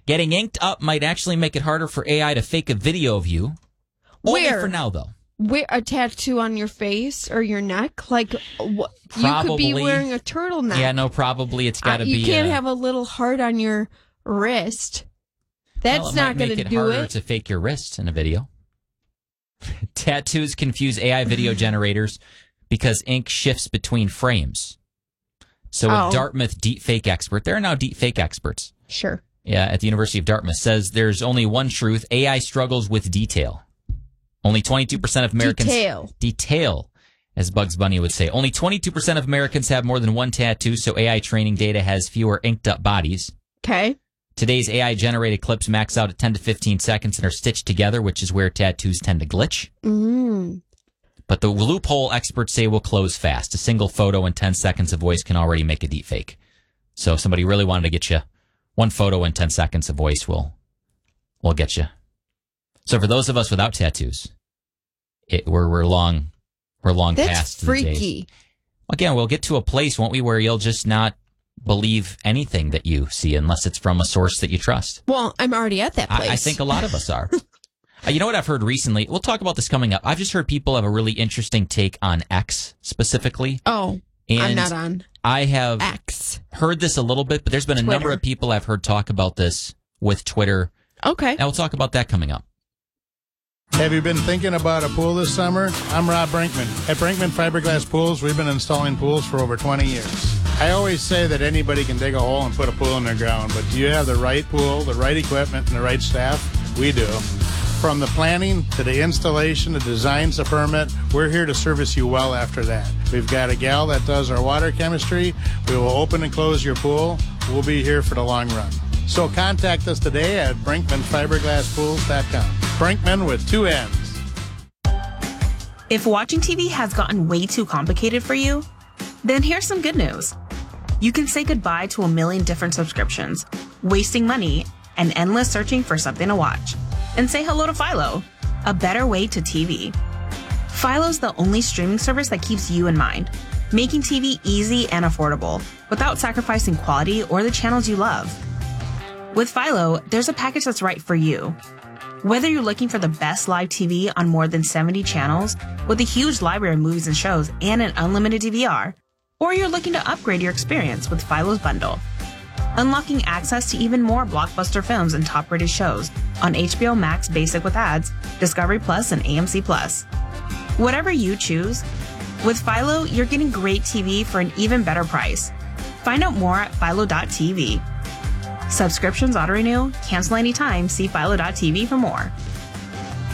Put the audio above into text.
Getting inked up might actually make it harder for AI to fake a video of you. Only for now, though. Where a tattoo on your face or your neck? Like, you could be wearing a turtleneck. Yeah, no, probably it's got to be. You can't have a little heart on your wrist. That's not going to do it. Make it harder to fake your wrist in a video. Tattoos confuse AI video generators because ink shifts between frames. So a Dartmouth deepfake expert, there are now deepfake experts. Sure. Yeah, at the University of Dartmouth, says there's only one truth. AI struggles with detail. Only 22% of Americans... Detail, as Bugs Bunny would say. Only 22% of Americans have more than one tattoo, so AI training data has fewer inked-up bodies. Okay. Today's AI-generated clips max out at 10 to 15 seconds and are stitched together, which is where tattoos tend to glitch. But the loophole experts say will close fast. A single photo and 10 seconds of voice can already make a deepfake. So if somebody really wanted to get you, one photo and 10 seconds of voice will get you. So for those of us without tattoos, we're long past the days. That's freaky. Again, we'll get to a place, won't we, where you'll just not believe anything that you see unless it's from a source that you trust. Well, I'm already at that place. I think a lot of us are. You know what I've heard recently? We'll talk about this coming up. I've just heard people have a really interesting take on X specifically. Oh, and I'm not on I have X. Heard this a little bit, but there's been a number of people I've heard talk about this with Twitter. Okay. And we'll talk about that coming up. Have you been thinking about a pool this summer? I'm Rob Brinkman. At Brinkman Fiberglass Pools, we've been installing pools for over 20 years. I always say that anybody can dig a hole and put a pool in their ground, but do you have the right pool, the right equipment, and the right staff? We do. From the planning to the installation, the design to permit, we're here to service you well after that. We've got a gal that does our water chemistry. We will open and close your pool. We'll be here for the long run. So contact us today at BrinkmanFiberglassPools.com. Brinkman with 2 N's. If watching TV has gotten way too complicated for you, then here's some good news. You can say goodbye to a million different subscriptions, wasting money, and endless searching for something to watch. And say hello to Philo, a better way to TV. Philo's the only streaming service that keeps you in mind, making TV easy and affordable without sacrificing quality or the channels you love. With Philo, there's a package that's right for you. Whether you're looking for the best live TV on more than 70 channels with a huge library of movies and shows and an unlimited DVR, or you're looking to upgrade your experience with Philo's bundle, unlocking access to even more blockbuster films and top-rated shows on HBO Max Basic with ads, Discovery Plus, and AMC Plus. Whatever you choose, with Philo, you're getting great TV for an even better price. Find out more at philo.tv. Subscriptions auto-renew, cancel anytime, see philo.tv for more.